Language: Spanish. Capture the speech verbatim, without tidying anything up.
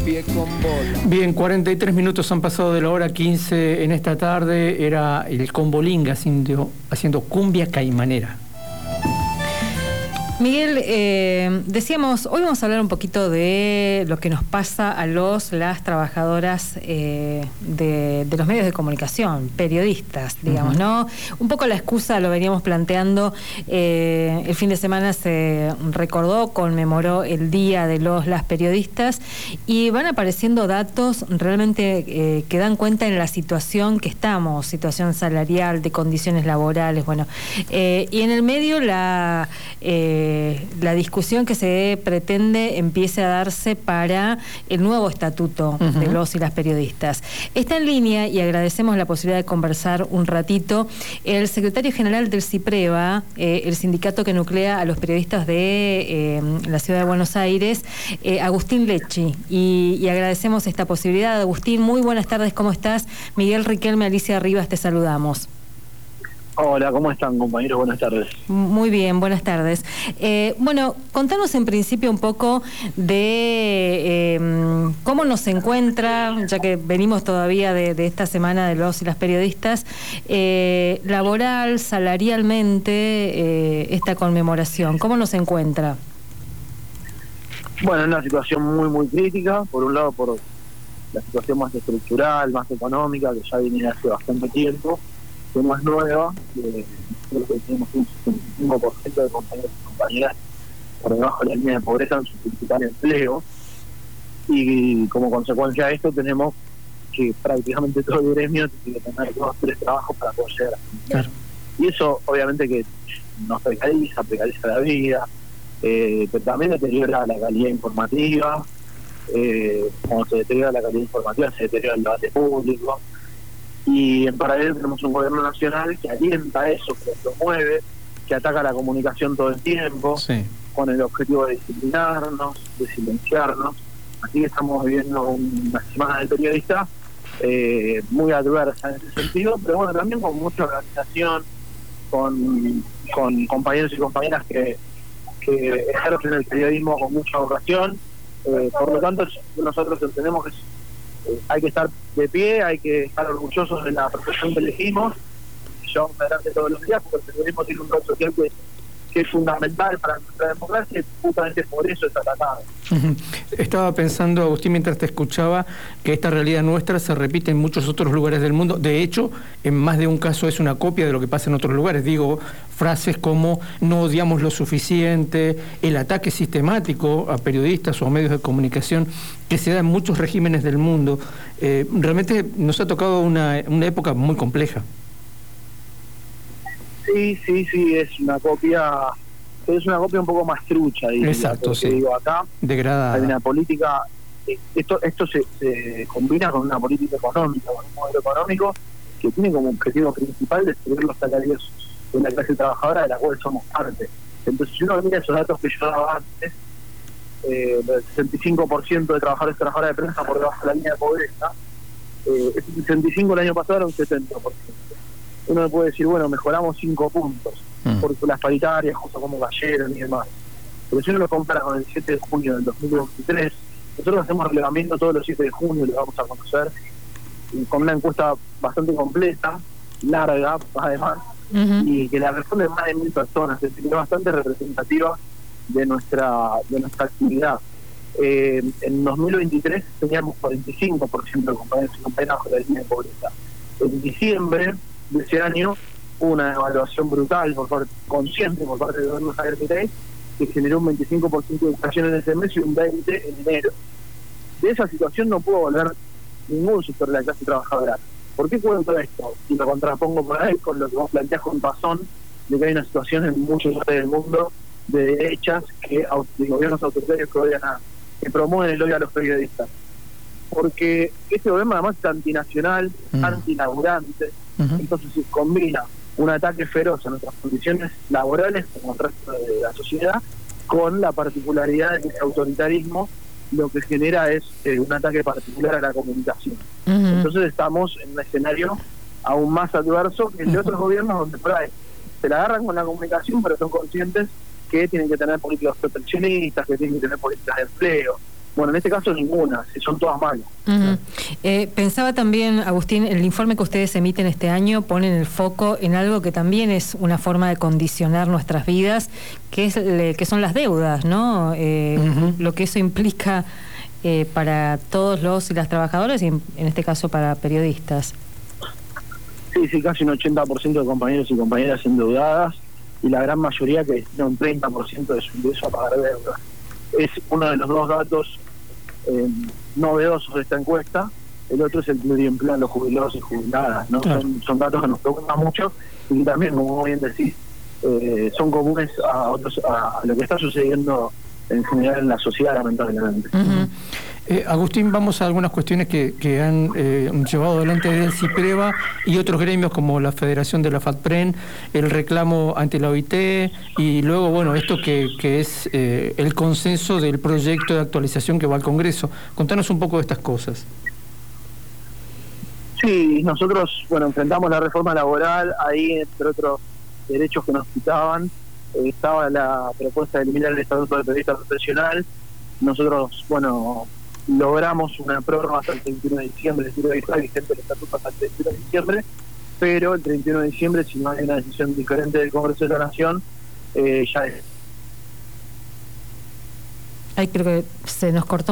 pie con bola. Bien, cuarenta y tres minutos han pasado de la hora quince en esta tarde. Era el Combolinga haciendo, haciendo cumbia caimanera. Miguel, eh, decíamos, hoy vamos a hablar un poquito de lo que nos pasa a los, las trabajadoras eh, de, de los medios de comunicación, periodistas, digamos, uh-huh. ¿no? Un poco la excusa lo veníamos planteando, eh, el fin de semana se recordó, conmemoró el Día de los las periodistas y van apareciendo datos realmente eh, que dan cuenta en la situación que estamos, situación salarial, de condiciones laborales, bueno, eh, y en el medio la... Eh, la discusión que se pretende empiece a darse para el nuevo estatuto uh-huh. de los y las periodistas. Está en línea, y agradecemos la posibilidad de conversar un ratito, el secretario general del CIPREVA, eh, el sindicato que nuclea a los periodistas de eh, la ciudad de Buenos Aires, eh, Agustín Lecci, y, y agradecemos esta posibilidad. Agustín, muy buenas tardes, ¿cómo estás? Miguel Riquelme, Alicia Rivas, te saludamos. Hola, ¿cómo están, compañeros? Buenas tardes. Muy bien, buenas tardes. Eh, bueno, contanos en principio un poco de eh, cómo nos encuentra, ya que venimos todavía de, de esta semana de los y las periodistas, eh, laboral, salarialmente, eh, esta conmemoración. ¿Cómo nos encuentra? Bueno, es una situación muy, muy crítica. Por un lado, por la situación más estructural, más económica, que ya viene hace bastante tiempo, que no es nueva, eh, creo que tenemos un setenta y cinco por ciento de compañeros y compañeras por debajo de la línea de pobreza en su principal empleo, y como consecuencia de esto tenemos que prácticamente todo el gremio tiene que tener dos o tres trabajos para poder llegar a fin. Claro. Y eso obviamente que nos precariza, precariza la vida, eh, pero también deteriora la calidad informativa. Eh, cuando se deteriora la calidad informativa se deteriora el debate público. Y en paralelo tenemos un gobierno nacional que alienta eso, que lo promueve, que ataca la comunicación todo el tiempo, sí. con el objetivo de disciplinarnos, de silenciarnos. Así que estamos viviendo una semana del periodista eh, muy adversa en ese sentido, pero bueno, también con mucha organización, con, con compañeros y compañeras que, que ejercen el periodismo con mucha vocación. Eh, por lo tanto, nosotros entendemos que es, Eh, hay que estar de pie, hay que estar orgullosos de la profesión que elegimos, y llevamos adelante todos los días, porque el periodismo tiene un rol social que, que es fundamental para nuestra democracia, y justamente por eso es atacado. Estaba pensando, Agustín, mientras te escuchaba, que esta realidad nuestra se repite en muchos otros lugares del mundo. De hecho, en más de un caso es una copia de lo que pasa en otros lugares. Digo, frases como no odiamos lo suficiente, el ataque sistemático a periodistas o a medios de comunicación que se da en muchos regímenes del mundo. Eh, realmente nos ha tocado una, una época muy compleja. Sí, sí, sí, es una copia, es una copia un poco más trucha, diría. Exacto, sí. Digo, acá degradada. Hay una política, esto esto se, se combina con una política económica, con un modelo económico que tiene como objetivo principal destruir los salarios de la clase trabajadora de la cual somos parte. Entonces, si uno mira esos datos que yo daba antes, eh, el sesenta y cinco por ciento de trabajadores y trabajadoras de prensa por debajo de la línea de pobreza, eh, ese sesenta y cinco por ciento el año pasado era un setenta por ciento. Uno puede decir, bueno, mejoramos cinco puntos, mm. porque las paritarias, cosas como cayeron y demás. Pero si uno lo compara con el siete de junio del dos mil veintitrés, nosotros hacemos relevamiento todos los siete de junio, lo vamos a conocer, y con una encuesta bastante completa, larga, además, uh-huh. y que la responden más de mil personas, es decir, es bastante representativa de nuestra de nuestra actividad. Eh, en dos mil veintitrés teníamos cuarenta y cinco por ciento de compañeros y compañeras bajo la línea de pobreza. En diciembre de ese año hubo una evaluación brutal, por parte, consciente por parte del gobierno Javier Milei, que generó un veinticinco por ciento de inflación en ese mes y un veinte por ciento en enero. De esa situación no pudo volver ningún sector de la clase trabajadora. ¿Por qué cuento esto? Y lo contrapongo por ahí con lo que vos planteás con razón, de que hay una situación en muchos lugares del mundo de derechas, que de gobiernos autoritarios que odian a, que promueven el odio a los periodistas. Porque este gobierno además es antinacional, mm. antinaburante, uh-huh. entonces se combina un ataque feroz a nuestras condiciones laborales como el resto de la sociedad, con la particularidad de que el autoritarismo lo que genera es eh, un ataque particular a la comunicación. Uh-huh. Entonces estamos en un escenario aún más adverso que el de otros uh-huh. gobiernos, donde por ahí se la agarran con la comunicación, pero son conscientes que tienen que tener políticas proteccionistas, que tienen que tener políticas de empleo. Bueno, en este caso ninguna, son todas malas. Uh-huh. eh, pensaba también, Agustín, el informe que ustedes emiten este año ponen el foco en algo que también es una forma de condicionar nuestras vidas, que es le, que son las deudas, ¿no? Eh, uh-huh. Lo que eso implica eh, para todos los y las trabajadoras y en, en este caso para periodistas. Sí, sí, casi un ochenta por ciento de compañeros y compañeras endeudadas y la gran mayoría que destina un treinta por ciento de su ingreso a pagar deudas. Es uno de los dos datos eh, novedosos de esta encuesta. El otro es el pluriempleo de los jubilados y jubiladas, ¿no? Claro. Son, son datos que nos preocupan mucho y también, como bien decís, eh, son comunes a, otros, a lo que está sucediendo en general en la sociedad, lamentablemente. Uh-huh. Eh, Agustín, vamos a algunas cuestiones que, que han eh, llevado adelante del CIPREVA y otros gremios como la Federación de la FATPREN, el reclamo ante la O I T y luego, bueno, esto que, que es eh, el consenso del proyecto de actualización que va al Congreso. Contanos un poco de estas cosas. Sí, nosotros, bueno, enfrentamos la reforma laboral, ahí entre otros derechos que nos quitaban, eh, estaba la propuesta de eliminar el Estatuto del Periodista Profesional. Nosotros, bueno, logramos una prórroga hasta el treinta y uno de diciembre, el tiro está vigente el estatuto hasta el treinta y uno de diciembre, pero el treinta y uno de diciembre, si no hay una decisión diferente del Congreso de la Nación, eh, ya es. Ay, creo que se nos cortó.